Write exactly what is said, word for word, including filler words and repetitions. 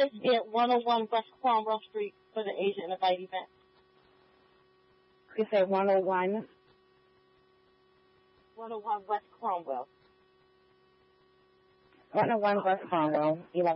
place to be at one oh one West Cromwell Street for the Asia Invite event. You say one oh one? one oh one West Cromwell. one oh one West Cromwell, eleven